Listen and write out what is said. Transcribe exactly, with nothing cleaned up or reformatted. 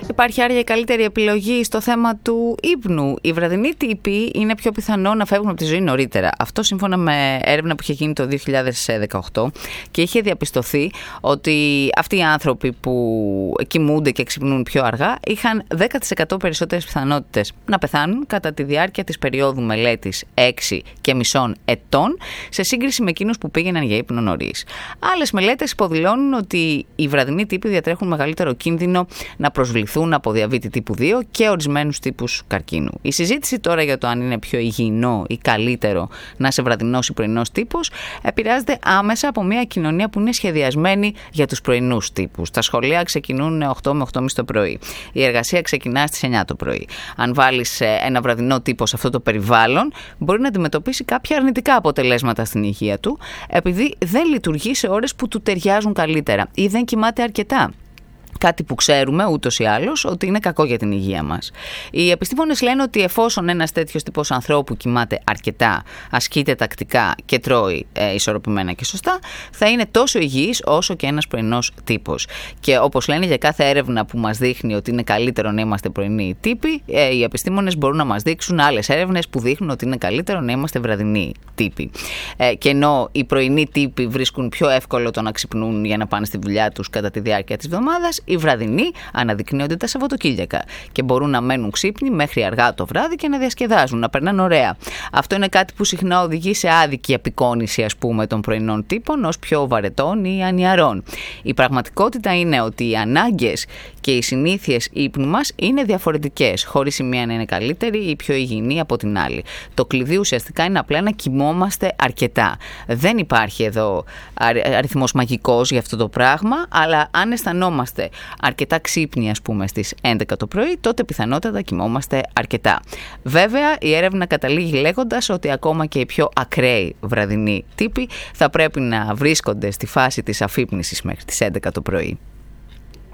Υπάρχει άρα η καλύτερη επιλογή στο θέμα του ύπνου. Οι βραδινοί τύποι είναι πιο πιθανό να φεύγουν από τη ζωή νωρίτερα. Αυτό σύμφωνα με έρευνα που είχε γίνει το δύο χιλιάδες δεκαοκτώ και είχε διαπιστωθεί ότι αυτοί οι άνθρωποι που κοιμούνται και ξυπνούν πιο αργά είχαν δέκα τοις εκατό περισσότερες πιθανότητες να πεθάνουν κατά τη διάρκεια της περίοδου μελέτης έξι και μισών ετών σε σύγκριση με εκείνους που πήγαιναν για ύπνο νωρίς. Άλλες μελέτες υποδηλώνουν ότι οι βραδινοί τύποι διατρέχουν μεγαλύτερο κίνδυνο να προσβληθούν από διαβήτη τύπου δύο και ορισμένους τύπους καρκίνου. Η συζήτηση τώρα για το αν είναι πιο υγιεινό ή καλύτερο να είσαι βραδινός ή πρωινός τύπος επηρεάζεται άμεσα από μια κοινωνία που είναι σχεδιασμένη για τους πρωινούς τύπους. Τα σχολεία ξεκινούν οκτώ με οκτώ και μισή το πρωί. Η εργασία ξεκινά στις εννιά το πρωί. Αν βάλεις ένα βραδινό τύπο σε αυτό το περιβάλλον, μπορεί να αντιμετωπίσει κάποια αρνητικά αποτελέσματα στην υγεία του, επειδή δεν λειτουργεί σε ώρες που του ταιριάζουν καλύτερα ή δεν κοιμάται αρκετά. Κάτι που ξέρουμε ούτως ή άλλως ότι είναι κακό για την υγεία μας. Οι επιστήμονες λένε ότι εφόσον ένας τέτοιος τύπος ανθρώπου κοιμάται αρκετά, ασκείται τακτικά και τρώει ε, ισορροπημένα και σωστά, θα είναι τόσο υγιής όσο και ένας πρωινός τύπος. Και όπως λένε, για κάθε έρευνα που μας δείχνει ότι είναι καλύτερο να είμαστε πρωινοί τύποι, ε, οι επιστήμονες μπορούν να μας δείξουν άλλες έρευνες που δείχνουν ότι είναι καλύτερο να είμαστε βραδινοί τύποι. Ε, και ενώ οι πρωινοί τύποι βρίσκουν πιο εύκολο το να ξυπνούν για να πάνε στη δουλειά τους κατά τη διάρκεια της εβδομάδας, οι βραδινοί αναδεικνύονται τα Σαββατοκύριακα και μπορούν να μένουν ξύπνοι μέχρι αργά το βράδυ και να διασκεδάζουν, να περνάνε ωραία. Αυτό είναι κάτι που συχνά οδηγεί σε άδικη απεικόνηση, ας πούμε, των πρωινών τύπων ως πιο βαρετών ή ανιαρών. Η πραγματικότητα είναι ότι οι ανάγκες και οι συνήθειες ύπνου μας είναι διαφορετικές, χωρίς η μία να είναι καλύτερη ή πιο υγιεινή από την άλλη. Το κλειδί ουσιαστικά είναι απλά να κοιμόμαστε αρκετά. Δεν υπάρχει εδώ αριθμός μαγικός για αυτό το πράγμα, αλλά αν αισθανόμαστε αρκετά ξύπνοι, ας πούμε, στις έντεκα το πρωί, τότε πιθανότατα κοιμόμαστε αρκετά. Βέβαια, η έρευνα καταλήγει λέγοντας ότι ακόμα και οι πιο ακραίοι βραδινοί τύποι θα πρέπει να βρίσκονται στη φάση της αφύπνισης μέχρι τις έντεκα το πρωί.